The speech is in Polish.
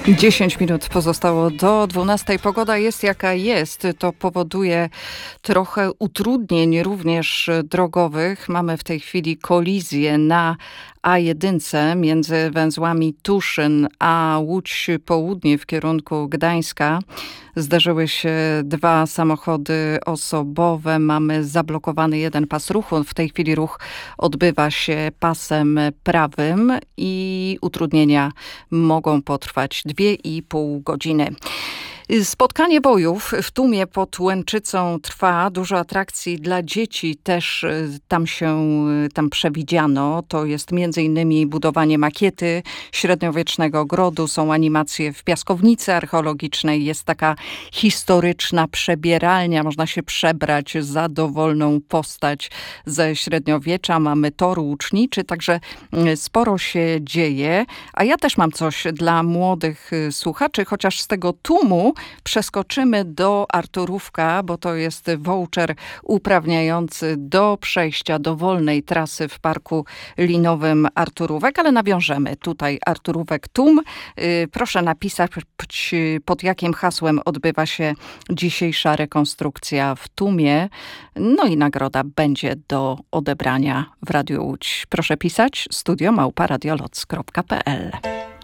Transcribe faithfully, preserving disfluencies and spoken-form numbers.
dziesięć minut pozostało do dwunastej. Pogoda jest jaka jest. To powoduje trochę utrudnień również drogowych. Mamy w tej chwili kolizję na A jeden między węzłami Tuszyn a Łódź Południe w kierunku Gdańska. Zdarzyły się dwa samochody osobowe. Mamy zablokowany jeden pas ruchu. W tej chwili ruch odbywa się pasem prawym i utrudnienia mogą potrwać dwie i pół godziny. Spotkanie bojów w Tumie pod Łęczycą trwa. Dużo atrakcji dla dzieci też tam się tam przewidziano. To jest między innymi budowanie makiety średniowiecznego grodu. Są animacje w piaskownicy archeologicznej. Jest taka historyczna przebieralnia. Można się przebrać za dowolną postać ze średniowiecza. Mamy tor łuczniczy, także sporo się dzieje. A ja też mam coś dla młodych słuchaczy, chociaż z tego tłumu przeskoczymy do Arturówka, bo to jest voucher uprawniający do przejścia do wolnej trasy w Parku Linowym Arturówek, ale nawiążemy tutaj Arturówek Tum. Proszę napisać, pod jakim hasłem odbywa się dzisiejsza rekonstrukcja w Tumie. No i nagroda będzie do odebrania w Radiu Łódź. Proszę pisać studio małpa radioloc kropka p l.